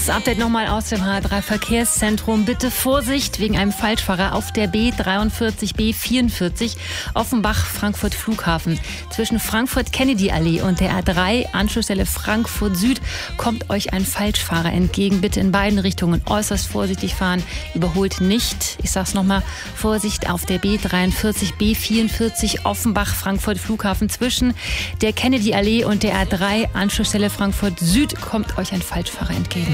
Das Update nochmal aus dem H3 Verkehrszentrum. Bitte Vorsicht wegen einem Falschfahrer auf der B43, B44 Offenbach, Frankfurt Flughafen. Zwischen Frankfurt-Kennedy-Allee und der A3, Anschlussstelle Frankfurt Süd, kommt euch ein Falschfahrer entgegen. Bitte in beiden Richtungen äußerst vorsichtig fahren. Überholt nicht. Ich sag's nochmal. Vorsicht auf der B43, B44 Offenbach, Frankfurt Flughafen. Zwischen der Kennedy-Allee und der A3, Anschlussstelle Frankfurt Süd, kommt euch ein Falschfahrer entgegen.